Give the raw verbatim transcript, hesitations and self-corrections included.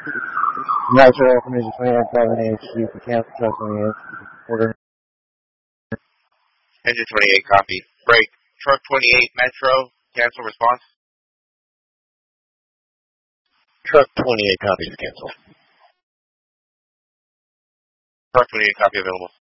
Nitro, welcome to twenty-nine seven A H Q for cancel truck twenty-eight. Order. Engine twenty-eight, copy. Break. Truck twenty-eight, Metro, cancel response. Truck twenty-eight, copies, cancel. Truck twenty-eight, copy available.